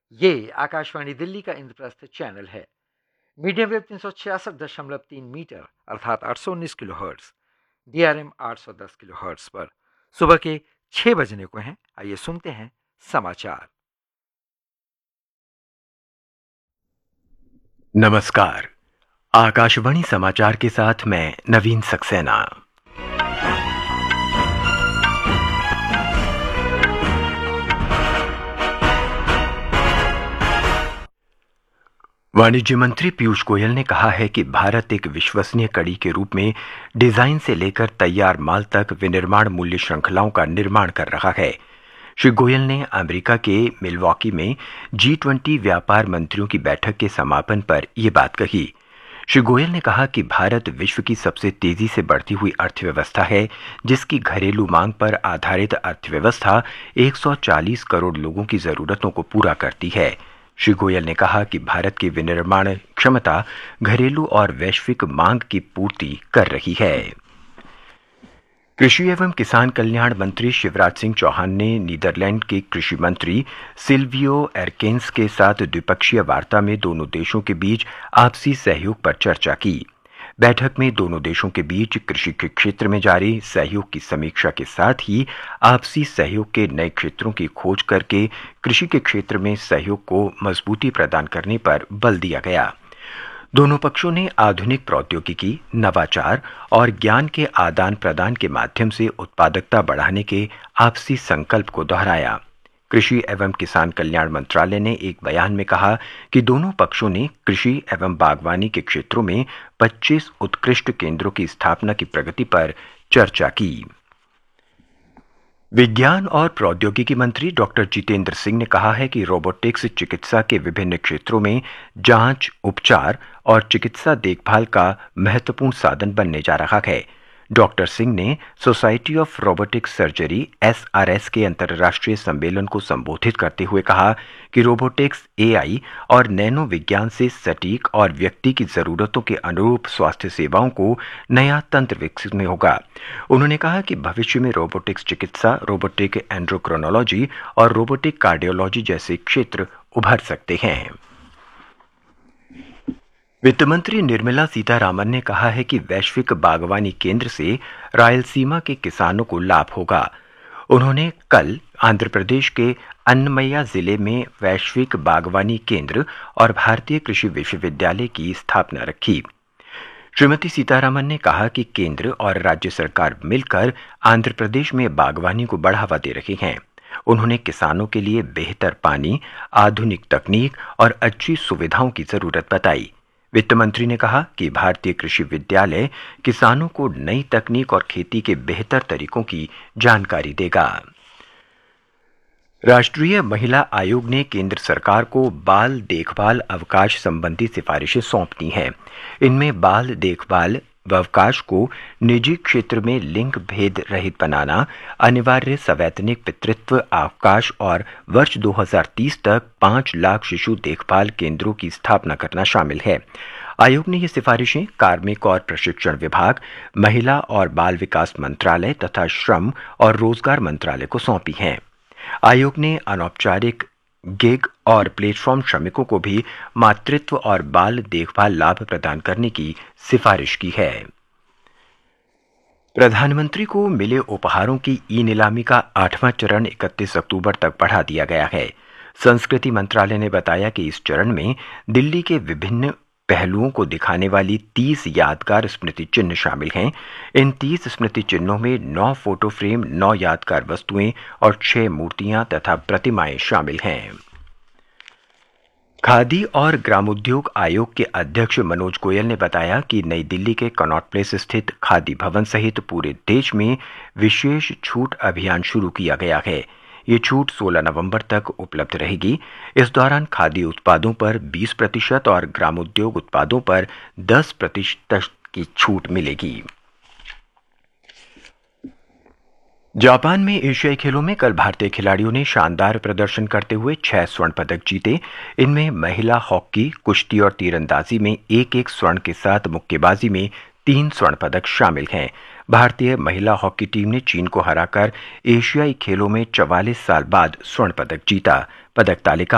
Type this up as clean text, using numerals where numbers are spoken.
ये आकाशवाणी दिल्ली का इंद्रप्रस्थ चैनल है। मीडियम वेव 366.3 मीटर अर्थात 819 किलोहर्ट्ज, DRM 810 किलोहर्ट्ज पर सुबह के 6 बजने को हैं। आइए सुनते हैं समाचार। नमस्कार। आकाशवाणी समाचार के साथ मैं नवीन सक्सेना। वाणिज्य मंत्री पीयूष गोयल ने कहा है कि भारत एक विश्वसनीय कड़ी के रूप में डिजाइन से लेकर तैयार माल तक विनिर्माण मूल्य श्रृंखलाओं का निर्माण कर रहा है। श्री गोयल ने अमेरिका के मिलवॉकी में G20 व्यापार मंत्रियों की बैठक के समापन पर यह बात कही। श्री गोयल ने कहा कि भारत विश्व की सबसे तेजी से बढ़ती हुई अर्थव्यवस्था है, जिसकी घरेलू मांग पर आधारित अर्थव्यवस्था 140 करोड़ लोगों की जरूरतों को पूरा करती है। श्री गोयल ने कहा कि भारत की विनिर्माण क्षमता घरेलू और वैश्विक मांग की पूर्ति कर रही है। कृषि एवं किसान कल्याण मंत्री शिवराज सिंह चौहान ने नीदरलैंड के कृषि मंत्री सिल्वियो एरकेन्स के साथ द्विपक्षीय वार्ता में दोनों देशों के बीच आपसी सहयोग पर चर्चा की। बैठक में दोनों देशों के बीच कृषि के क्षेत्र में जारी सहयोग की समीक्षा के साथ ही आपसी सहयोग के नए क्षेत्रों की खोज करके कृषि के क्षेत्र में सहयोग को मजबूती प्रदान करने पर बल दिया गया। दोनों पक्षों ने आधुनिक प्रौद्योगिकी, नवाचार और ज्ञान के आदान प्रदान के माध्यम से उत्पादकता बढ़ाने के आपसी संकल्प को दोहराया। कृषि एवं किसान कल्याण मंत्रालय ने एक बयान में कहा कि दोनों पक्षों ने कृषि एवं बागवानी के क्षेत्रों में 25 उत्कृष्ट केंद्रों की स्थापना की प्रगति पर चर्चा की। विज्ञान और प्रौद्योगिकी मंत्री डॉक्टर जितेंद्र सिंह ने कहा है कि रोबोटिक्स चिकित्सा के विभिन्न क्षेत्रों में जांच, उपचार और चिकित्सा देखभाल का महत्वपूर्ण साधन बनने जा रहा है। डॉक्टर सिंह ने society of robotic surgery SRS के अंतर्राष्ट्रीय सम्मेलन को संबोधित करते हुए कहा कि रोबोटिक्स, AI और नैनो विज्ञान से सटीक और व्यक्ति की जरूरतों के अनुरूप स्वास्थ्य सेवाओं को नया तंत्र विकसित में होगा। उन्होंने कहा कि भविष्य में रोबोटिक्स चिकित्सा, रोबोटिक एंड्रोक्रोनोलॉजी और रोबोटिक कार्डियोलॉजी जैसे क्षेत्र उभर सकते हैं। वित्त मंत्री निर्मला सीतारामन ने कहा है कि वैश्विक बागवानी केंद्र से रायलसीमा के किसानों को लाभ होगा। उन्होंने कल आंध्र प्रदेश के अन्नमय्या जिले में वैश्विक बागवानी केंद्र और भारतीय कृषि विश्वविद्यालय की स्थापना रखी। श्रीमती सीतारामन ने कहा कि केंद्र और राज्य सरकार मिलकर आंध्र प्रदेश में बागवानी को बढ़ावा दे रहे हैं। उन्होंने किसानों के लिए बेहतर पानी, आधुनिक तकनीक और अच्छी सुविधाओं की जरूरत बताई। वित्त मंत्री ने कहा कि भारतीय कृषि विद्यालय किसानों को नई तकनीक और खेती के बेहतर तरीकों की जानकारी देगा। राष्ट्रीय महिला आयोग ने केंद्र सरकार को बाल देखभाल अवकाश संबंधी सिफारिशें सौंप दी हैं। इनमें बाल देखभाल अवकाश को निजी क्षेत्र में लिंग भेद रहित बनाना, अनिवार्य सवैतनिक पितृत्व अवकाश और वर्ष 2030 तक 5 लाख शिशु देखभाल केंद्रों की स्थापना करना शामिल है। आयोग ने ये सिफारिशें कार्मिक और प्रशिक्षण विभाग, महिला और बाल विकास मंत्रालय तथा श्रम और रोजगार मंत्रालय को सौंपी हैं। आयोग ने अनौपचारिक गिग और प्लेटफॉर्म श्रमिकों को भी मातृत्व और बाल देखभाल लाभ प्रदान करने की सिफारिश की है। प्रधानमंत्री को मिले उपहारों की ई-नीलामी का 8वां चरण 31 अक्टूबर तक बढ़ा दिया गया है। संस्कृति मंत्रालय ने बताया कि इस चरण में दिल्ली के विभिन्न पहलुओं को दिखाने वाली 30 यादगार स्मृति चिन्ह शामिल हैं। इन 30 स्मृति चिन्हों में 9 फोटो फ्रेम, 9 यादगार वस्तुएं और 6 मूर्तियां तथा प्रतिमाएं शामिल हैं। खादी और ग्रामोद्योग आयोग के अध्यक्ष मनोज गोयल ने बताया कि नई दिल्ली के कनॉट प्लेस स्थित खादी भवन सहित पूरे देश में विशेष छूट अभियान शुरू किया गया है। ये छूट 16 नवंबर तक उपलब्ध रहेगी। इस दौरान खादी उत्पादों पर 20% और ग्रामोद्योग उत्पादों पर 10% की छूट मिलेगी। जापान में एशियाई खेलों में कल भारतीय खिलाड़ियों ने शानदार प्रदर्शन करते हुए 6 स्वर्ण पदक जीते। इनमें महिला हॉकी, कुश्ती और तीरंदाजी में एक स्वर्ण के साथ मुक्केबाजी में 3 स्वर्ण पदक शामिल हैं। भारतीय महिला हॉकी टीम ने चीन को हराकर एशियाई खेलों में 44 साल बाद स्वर्ण पदक जीता। पदक तालिका